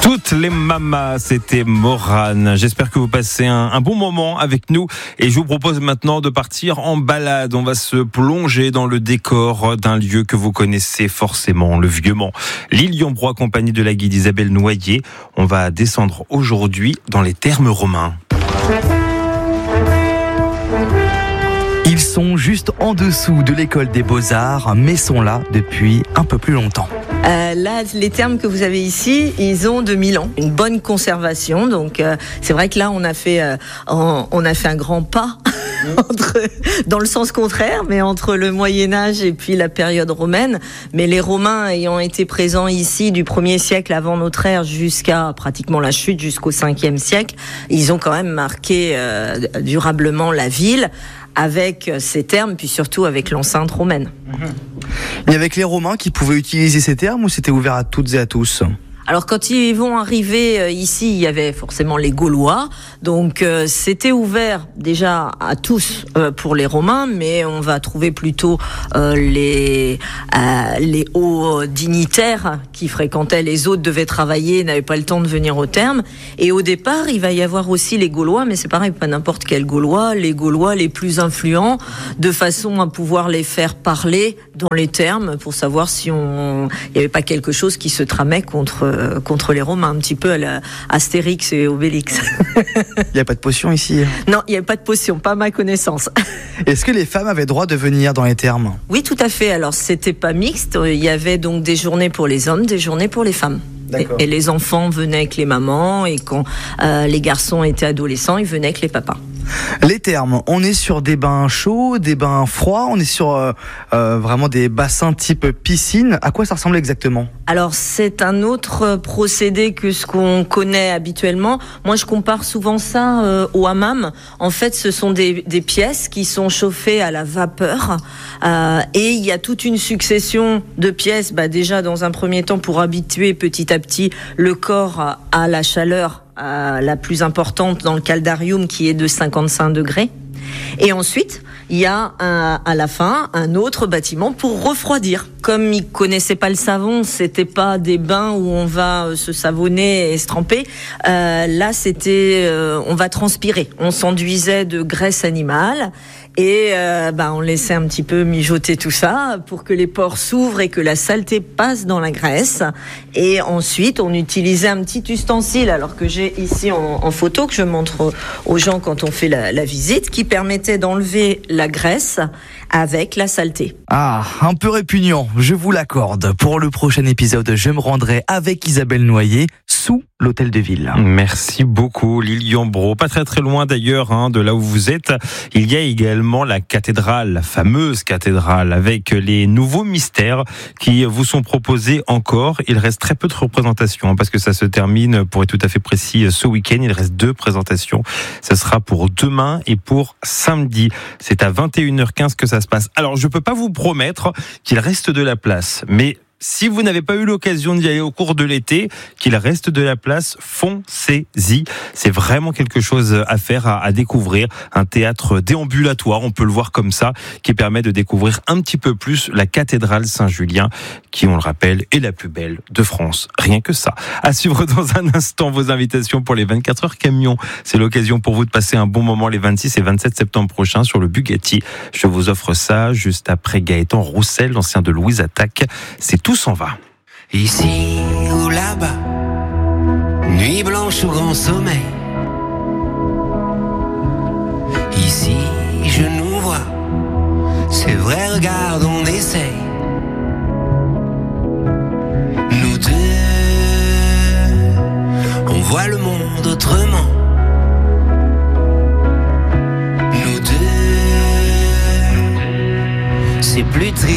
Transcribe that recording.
Toutes les mamas, c'était Morane. J'espère que vous passez un bon moment avec nous et je vous propose maintenant de partir en balade. On va se plonger dans le décor d'un lieu que vous connaissez forcément, le Vieux-Mans. Lilian-Bro, accompagné de la guide Isabelle Noyer. On va descendre aujourd'hui dans les thermes romains. Ils sont juste en dessous de l'école des Beaux-Arts, mais sont là depuis un peu plus longtemps. Là, les thermes que vous avez ici, ils ont 2000 ans. Une bonne conservation. Donc, c'est vrai que là, on a fait un grand pas dans le sens contraire, mais entre le Moyen-Âge et puis la période romaine. Mais les Romains ayant été présents ici du 1er siècle avant notre ère jusqu'à pratiquement la chute, jusqu'au 5e siècle, ils ont quand même marqué durablement la ville avec ces termes, puis surtout avec l'enceinte romaine. Il y avait que les Romains qui pouvaient utiliser ces termes ou c'était ouvert à toutes et à tous ? Alors quand ils vont arriver ici, il y avait forcément les Gaulois, donc c'était ouvert déjà à tous pour les Romains, mais on va trouver plutôt les hauts dignitaires qui fréquentaient, les autres devaient travailler, n'avaient pas le temps de venir au terme. Et au départ, il va y avoir aussi les Gaulois, mais c'est pareil, pas n'importe quel Gaulois, les Gaulois les plus influents, de façon à pouvoir les faire parler dans les termes pour savoir si il n'y avait pas quelque chose qui se tramait contre les Romains, un petit peu à la Astérix et Obélix. Il n'y a pas de potion ici ? Non, il n'y avait pas de potion, pas à ma connaissance. Est-ce que les femmes avaient droit de venir dans les thermes ? Oui, tout à fait. Alors, c'était pas mixte. Il y avait donc des journées pour les hommes, des journées pour les femmes. Et les enfants venaient avec les mamans, et quand les garçons étaient adolescents, ils venaient avec les papas. Les thermes, on est sur des bains chauds, des bains froids, on est sur vraiment des bassins type piscine. À quoi ça ressemble exactement ? Alors, c'est un autre procédé que ce qu'on connaît habituellement. Moi, je compare souvent ça au hammam. En fait, ce sont des pièces qui sont chauffées à la vapeur. Et il y a toute une succession de pièces, déjà dans un premier temps pour habituer petit à petit le corps à la chaleur la plus importante dans le caldarium qui est de 55 degrés. Et ensuite, il y a à la fin un autre bâtiment pour refroidir. Comme ils connaissaient pas le savon, c'était pas des bains où on va se savonner et se tremper. Là, c'était on va transpirer. On s'enduisait de graisse animale et on laissait un petit peu mijoter tout ça pour que les pores s'ouvrent et que la saleté passe dans la graisse. Et ensuite, on utilisait un petit ustensile, alors que j'ai ici en photo, que je montre aux gens quand on fait la visite, qui permettait d'enlever la graisse avec la saleté. Ah, un peu répugnant, je vous l'accorde. Pour le prochain épisode, je me rendrai avec Isabelle Noyer sous l'hôtel de ville. Merci beaucoup Lilian-Bro. Pas très très loin d'ailleurs de là où vous êtes. Il y a également la cathédrale, la fameuse cathédrale, avec les nouveaux mystères qui vous sont proposés encore. Il reste très peu de représentations parce que ça se termine, pour être tout à fait précis, ce week-end. Il reste 2 présentations. Ça sera pour demain et pour samedi. C'est à 21h15 que ça se passe. Alors je peux pas vous promettre qu'il reste de la place, mais si vous n'avez pas eu l'occasion d'y aller au cours de l'été, qu'il reste de la place, foncez-y. C'est vraiment quelque chose à faire, à découvrir. Un théâtre déambulatoire, on peut le voir comme ça, qui permet de découvrir un petit peu plus la cathédrale Saint-Julien, qui, on le rappelle, est la plus belle de France. Rien que ça. À suivre dans un instant vos invitations pour les 24 heures camions. C'est l'occasion pour vous de passer un bon moment les 26 et 27 septembre prochains sur le Bugatti. Je vous offre ça juste après Gaëtan Roussel, l'ancien de Louise Attaque. C'est Tout s'en va. Ici ou là-bas, nuit blanche ou grand sommeil. Ici je nous vois, c'est vrai, regarde, on essaye. Nous deux, on voit le monde autrement. Nous deux, c'est plus triste.